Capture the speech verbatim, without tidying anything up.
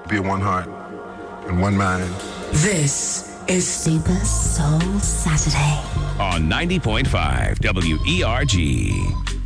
be one heart and one mind. This is Super Soul Saturday on ninety point five W E R G.